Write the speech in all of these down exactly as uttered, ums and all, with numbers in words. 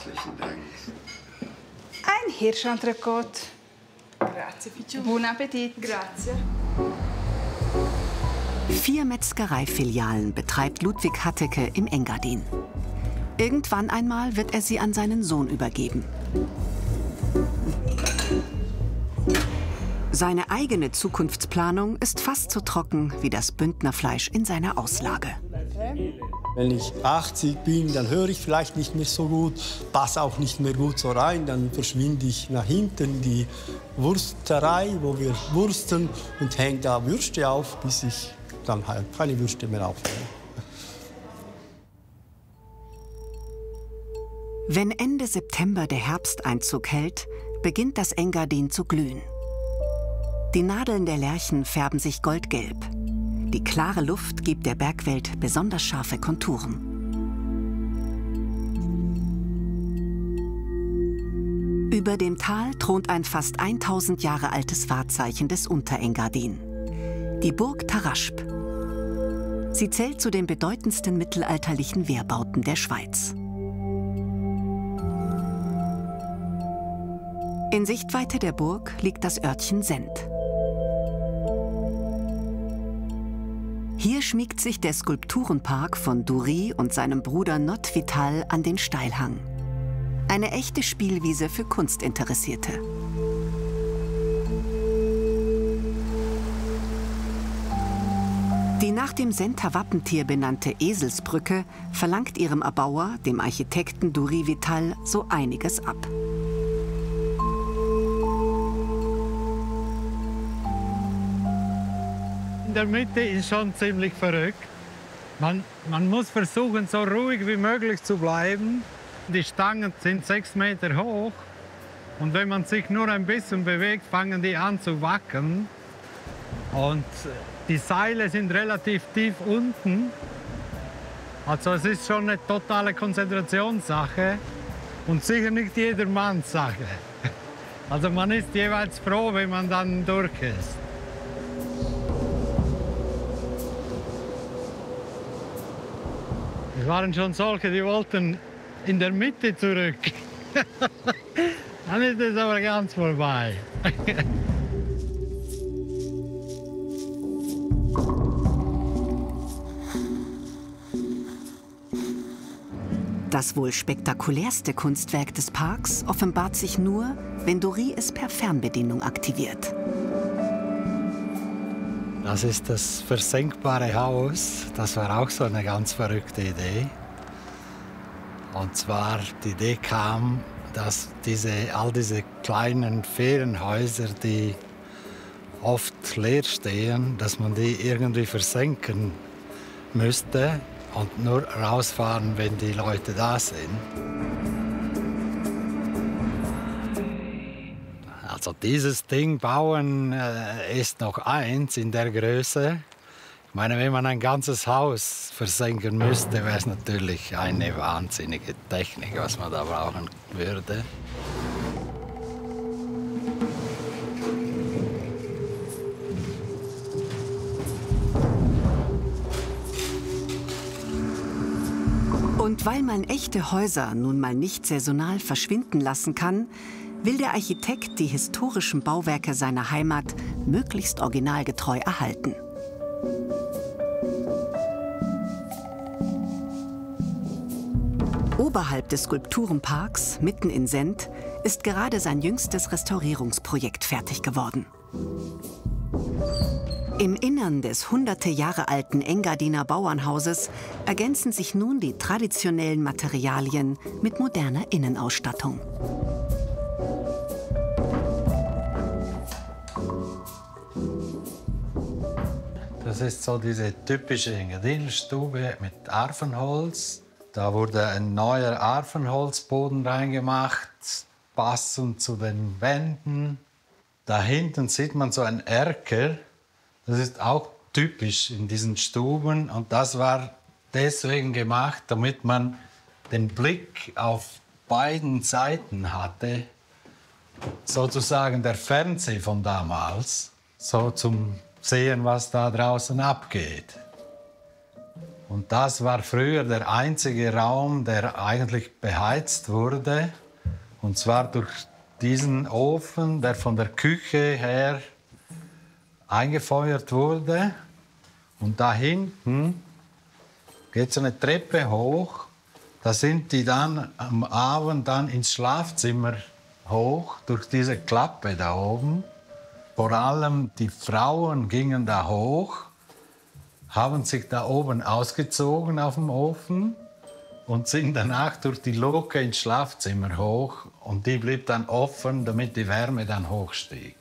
Herzlichen Dank. Ein Hirschentrecôte. Grazie, Ficciu. Buon Appetit. Grazie. Vier Metzgereifilialen betreibt Ludwig Hatteke im Engadin. Irgendwann einmal wird er sie an seinen Sohn übergeben. Seine eigene Zukunftsplanung ist fast so trocken wie das Bündnerfleisch in seiner Auslage. Wenn ich achtzig bin, dann höre ich vielleicht nicht mehr so gut, passe auch nicht mehr gut so rein. Dann verschwinde ich nach hinten in die Wursterei, wo wir wursten, und hänge da Würste auf, bis ich dann halt keine Würste mehr aufhänge. Wenn Ende September der Herbst Einzug hält, beginnt das Engadin zu glühen. Die Nadeln der Lärchen färben sich goldgelb. Die klare Luft gibt der Bergwelt besonders scharfe Konturen. Über dem Tal thront ein fast tausend Jahre altes Wahrzeichen des Unterengadin, die Burg Tarasp. Sie zählt zu den bedeutendsten mittelalterlichen Wehrbauten der Schweiz. In Sichtweite der Burg liegt das Örtchen Sent. Hier schmiegt sich der Skulpturenpark von Dury und seinem Bruder Not Vital an den Steilhang. Eine echte Spielwiese für Kunstinteressierte. Die nach dem Senter Wappentier benannte Eselsbrücke verlangt ihrem Erbauer, dem Architekten Dury Vital, so einiges ab. In der Mitte ist schon ziemlich verrückt. Man, man muss versuchen, so ruhig wie möglich zu bleiben. Die Stangen sind sechs Meter hoch. Und wenn man sich nur ein bisschen bewegt, fangen die an zu wackeln. Und die Seile sind relativ tief unten. Also es ist schon eine totale Konzentrationssache und sicher nicht jedermanns Sache. Also man ist jeweils froh, wenn man dann durch ist. Es waren schon solche, die wollten in der Mitte zurück. Dann ist es aber ganz vorbei. Das wohl spektakulärste Kunstwerk des Parks offenbart sich nur, wenn Dury es per Fernbedienung aktiviert. Das ist das versenkbare Haus. Das war auch so eine ganz verrückte Idee. Und zwar, die Idee kam, dass diese, all diese kleinen Ferienhäuser, die oft leer stehen, dass man die irgendwie versenken müsste und nur rausfahren, wenn die Leute da sind. Also dieses Ding bauen äh, ist noch eins in der Größe. Ich meine, wenn man ein ganzes Haus versenken müsste, wäre es natürlich eine wahnsinnige Technik, was man da brauchen würde. Und weil man echte Häuser nun mal nicht saisonal verschwinden lassen kann, will der Architekt die historischen Bauwerke seiner Heimat möglichst originalgetreu erhalten. Oberhalb des Skulpturenparks, mitten in Sent, ist gerade sein jüngstes Restaurierungsprojekt fertig geworden. Im Innern des hunderte Jahre alten Engadiner Bauernhauses ergänzen sich nun die traditionellen Materialien mit moderner Innenausstattung. Das ist so diese typische Engadinerstube mit Arvenholz. Da wurde ein neuer Arvenholzboden reingemacht, passend zu den Wänden. Da hinten sieht man so einen Erker. Das ist auch typisch in diesen Stuben. Und das war deswegen gemacht, damit man den Blick auf beiden Seiten hatte. Sozusagen der Fernseher von damals. So zum Sehen, was da draußen abgeht. Und das war früher der einzige Raum, der eigentlich beheizt wurde. Und zwar durch diesen Ofen, der von der Küche her eingefeuert wurde. Und da hinten geht so eine Treppe hoch. Da sind die dann am Abend dann ins Schlafzimmer hoch, durch diese Klappe da oben. Vor allem die Frauen gingen da hoch, haben sich da oben ausgezogen auf dem Ofen und sind danach durch die Luke ins Schlafzimmer hoch. Und die blieb dann offen, damit die Wärme dann hochstieg.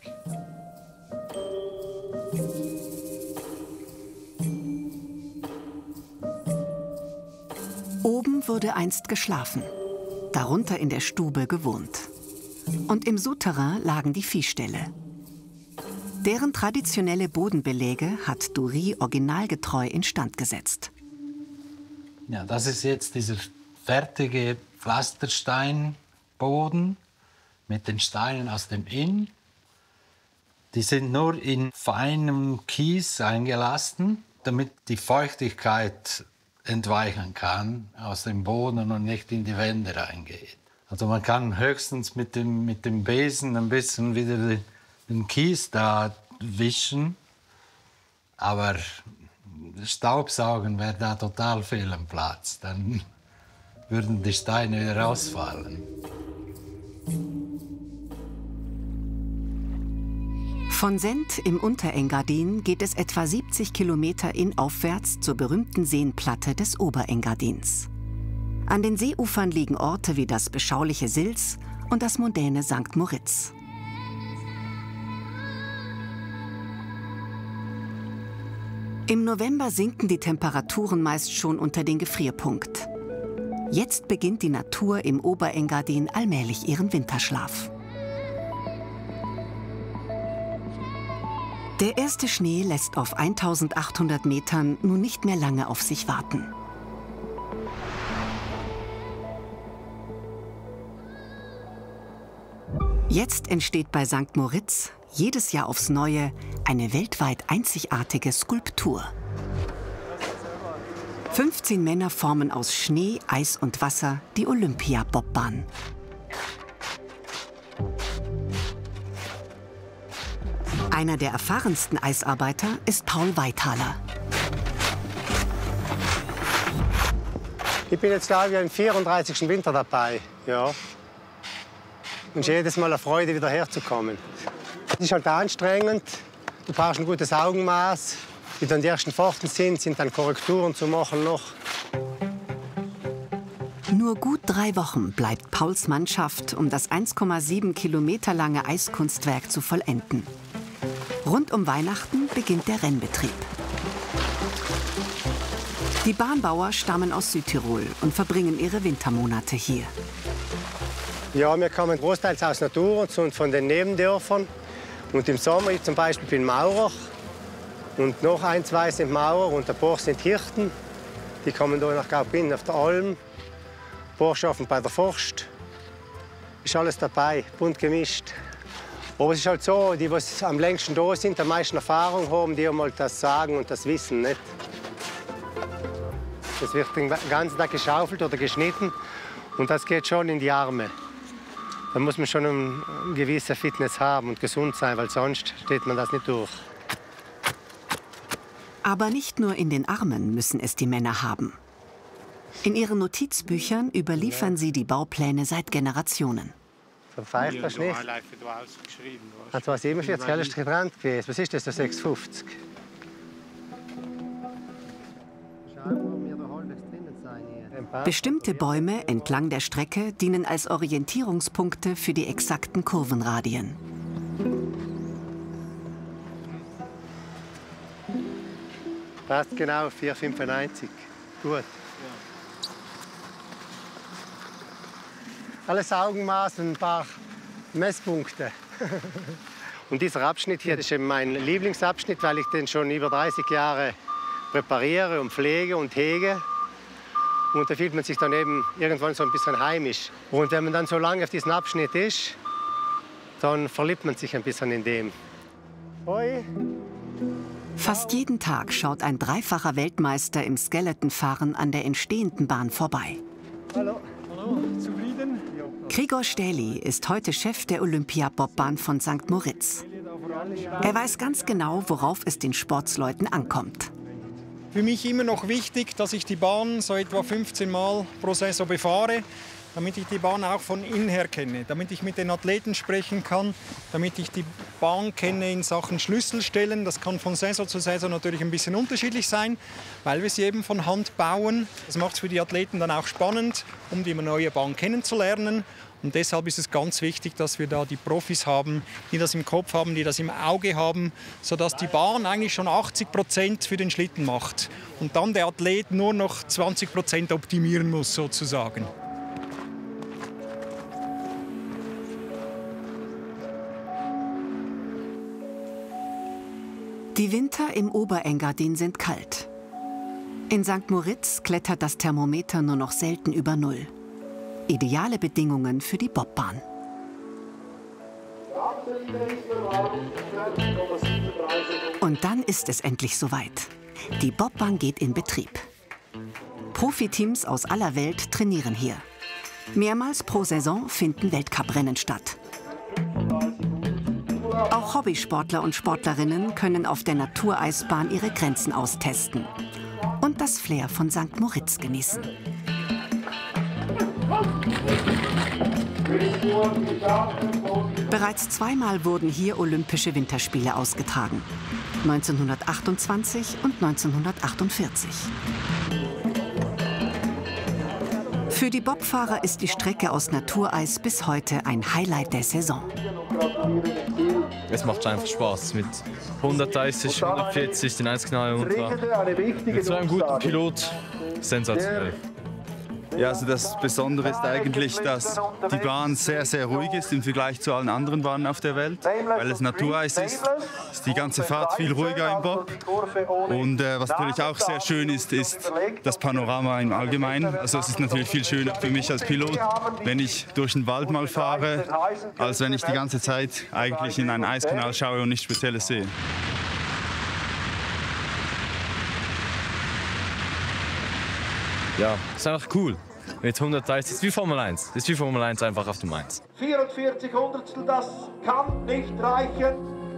Oben wurde einst geschlafen, darunter in der Stube gewohnt. Und im Souterrain lagen die Viehställe. Deren traditionelle Bodenbeläge hat Dury originalgetreu instand gesetzt. Ja, das ist jetzt dieser fertige Pflastersteinboden mit den Steinen aus dem Inn. Die sind nur in feinem Kies eingelassen, damit die Feuchtigkeit entweichen kann aus dem Boden und nicht in die Wände reingeht. Also man kann höchstens mit dem, mit dem Besen ein bisschen wieder den, den Kies da wischen, aber Staubsaugen wäre da total fehl am Platz. Dann würden die Steine wieder rausfallen. Von Sent im Unterengadin geht es etwa siebzig Kilometer innaufwärts zur berühmten Seenplatte des Oberengadins. An den Seeufern liegen Orte wie das beschauliche Sils und das mondäne Sankt Moritz. Im November sinken die Temperaturen meist schon unter den Gefrierpunkt. Jetzt beginnt die Natur im Oberengadin allmählich ihren Winterschlaf. Der erste Schnee lässt auf eintausendachthundert Metern nun nicht mehr lange auf sich warten. Jetzt entsteht bei Sankt Moritz jedes Jahr aufs Neue eine weltweit einzigartige Skulptur. fünfzehn Männer formen aus Schnee, Eis und Wasser die Olympia-Bobbahn. Einer der erfahrensten Eisarbeiter ist Paul Weithaler. Ich bin jetzt, glaube ich, am vierunddreißigsten Winter dabei. Ja. Und jedes Mal eine Freude, wieder herzukommen. Es ist halt anstrengend. Du brauchst ein gutes Augenmaß. Wie dann die ersten Pforten sind, sind dann Korrekturen zu machen noch. Nur gut drei Wochen bleibt Pauls Mannschaft, um das eins Komma sieben Kilometer lange Eiskunstwerk zu vollenden. Rund um Weihnachten beginnt der Rennbetrieb. Die Bahnbauer stammen aus Südtirol und verbringen ihre Wintermonate hier. Ja, wir kommen großteils aus Natur und von den Nebendörfern. Und im Sommer, ich zum Beispiel bin Maurer. Und noch ein, zwei sind Maurer und ein paar sind Hirten. Die kommen hier nach Gaubin auf der Alm. Ein paar arbeiten bei der Forst. Ist alles dabei, bunt gemischt. Aber es ist halt so, die, die am längsten da sind, am meisten Erfahrung haben, die mal das Sagen und das Wissen. Nicht? Das wird den ganzen Tag geschaufelt oder geschnitten und das geht schon in die Arme. Da muss man schon eine gewisse Fitness haben und gesund sein, weil sonst steht man das nicht durch. Aber nicht nur in den Armen müssen es die Männer haben. In ihren Notizbüchern überliefern sie die Baupläne seit Generationen. So pfeift das nicht. Also was siebenundvierzig, alles ist getrennt gewesen. Was ist das, der sechshundertfünfzig? Bestimmte Bäume entlang der Strecke dienen als Orientierungspunkte für die exakten Kurvenradien. Passt genau, vier Komma fünfundneunzig. Gut. Alles Augenmaß und ein paar Messpunkte. Und dieser Abschnitt hier, das ist eben mein Lieblingsabschnitt, weil ich den schon über dreißig Jahre präpariere und pflege und hege. Und da fühlt man sich dann eben irgendwann so ein bisschen heimisch. Und wenn man dann so lange auf diesem Abschnitt ist, dann verliebt man sich ein bisschen in dem. Hoi. Fast jeden Tag schaut ein dreifacher Weltmeister im Skeletonfahren an der entstehenden Bahn vorbei. Hallo. Hallo, zufrieden? Gregor Stähli ist heute Chef der Olympia-Bobbahn von Sankt Moritz. Er weiß ganz genau, worauf es den Sportsleuten ankommt. Für mich immer noch wichtig, dass ich die Bahn so etwa fünfzehn Mal pro Saison befahre, damit ich die Bahn auch von innen her kenne, damit ich mit den Athleten sprechen kann, damit ich die Bahn kenne in Sachen Schlüsselstellen. Das kann von Saison zu Saison natürlich ein bisschen unterschiedlich sein, weil wir sie eben von Hand bauen. Das macht es für die Athleten dann auch spannend, um die neue Bahn kennenzulernen. Und deshalb ist es ganz wichtig, dass wir da die Profis haben, die das im Kopf haben, die das im Auge haben, sodass die Bahn eigentlich schon achtzig Prozent für den Schlitten macht und dann der Athlet nur noch zwanzig Prozent optimieren muss, sozusagen. Die Winter im Oberengadin sind kalt. In Sankt Moritz klettert das Thermometer nur noch selten über Null. Ideale Bedingungen für die Bobbahn. Und dann ist es endlich soweit. Die Bobbahn geht in Betrieb. Profiteams aus aller Welt trainieren hier. Mehrmals pro Saison finden Weltcuprennen statt. Auch Hobbysportler und Sportlerinnen können auf der Natureisbahn ihre Grenzen austesten und das Flair von Sankt Moritz genießen. Bereits zweimal wurden hier Olympische Winterspiele ausgetragen. neunzehnhundertachtundzwanzig und neunzehnhundertachtundvierzig. Für die Bobfahrer ist die Strecke aus Natureis bis heute ein Highlight der Saison. Es macht einfach Spaß mit hundertdreißig, hundertvierzig, den Eisknall runter. Mit so einem guten Pilot, sensationell. Ja, also das Besondere ist eigentlich, dass die Bahn sehr, sehr ruhig ist im Vergleich zu allen anderen Bahnen auf der Welt. Weil es Natureis ist, ist die ganze Fahrt viel ruhiger im Bob. Und äh, was natürlich auch sehr schön ist, ist das Panorama im Allgemeinen. Also es ist natürlich viel schöner für mich als Pilot, wenn ich durch den Wald mal fahre, als wenn ich die ganze Zeit eigentlich in einen Eiskanal schaue und nichts Spezielles sehe. Ja, das ist einfach cool. Mit hundertdreißig, das ist wie Formel eins. Das ist wie Formel eins einfach auf dem eins. vierundvierzig Hundertstel, das kann nicht reichen.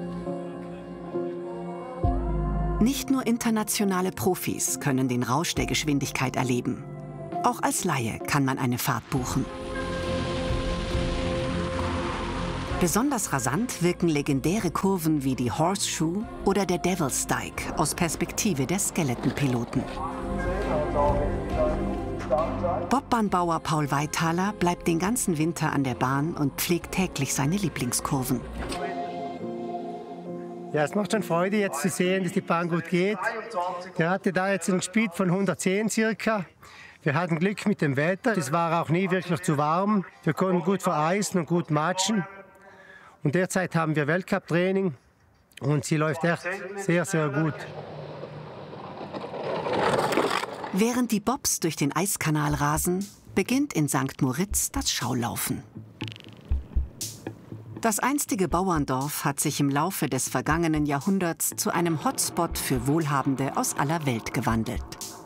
Nicht nur internationale Profis können den Rausch der Geschwindigkeit erleben. Auch als Laie kann man eine Fahrt buchen. Besonders rasant wirken legendäre Kurven wie die Horseshoe oder der Devil's Dyke aus Perspektive der Skeletonpiloten. Bobbahnbauer Paul Weithaler bleibt den ganzen Winter an der Bahn und pflegt täglich seine Lieblingskurven. Ja, es macht schon Freude, jetzt zu sehen, dass die Bahn gut geht. Der hatte da jetzt einen Speed von hundertzehn circa. Wir hatten Glück mit dem Wetter. Es war auch nie wirklich zu warm. Wir konnten gut vereisen und gut matschen. Und derzeit haben wir Weltcup-Training und sie läuft echt sehr, sehr gut. Während die Bobs durch den Eiskanal rasen, beginnt in Sankt Moritz das Schaulaufen. Das einstige Bauerndorf hat sich im Laufe des vergangenen Jahrhunderts zu einem Hotspot für Wohlhabende aus aller Welt gewandelt.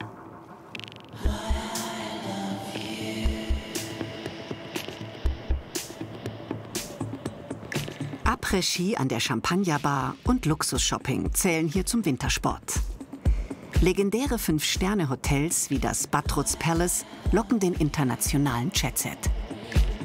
Après-Ski an der Champagnerbar und Luxusshopping zählen hier zum Wintersport. Legendäre Fünf-Sterne-Hotels wie das Bad Rutz Palace locken den internationalen Jetset.